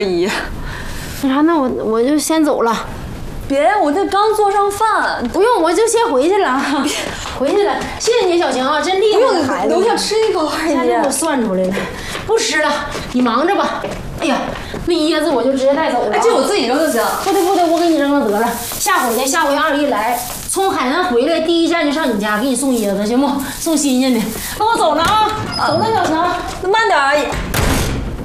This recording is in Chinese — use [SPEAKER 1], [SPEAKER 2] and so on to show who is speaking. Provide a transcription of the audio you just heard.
[SPEAKER 1] 姨。
[SPEAKER 2] 那啥，那我就先走了。
[SPEAKER 1] 别，我这刚做上饭。
[SPEAKER 2] 不用，我就先回去了。回去了，谢谢你，小晴啊，真厉害。
[SPEAKER 1] 不用，孩子，留下吃一口。二姨，
[SPEAKER 2] 给我算出来了，不吃了，你忙着吧。哎呀，那椰子我就直接带走了。
[SPEAKER 1] 哎，这我自己扔就行。
[SPEAKER 2] 不对，我给你扔了得了。下回二姨来，从海南回来，第一站就上你家给你送椰子，行不？送新鲜的。那我走了啊，走了，小晴。
[SPEAKER 1] 慢点，阿姨。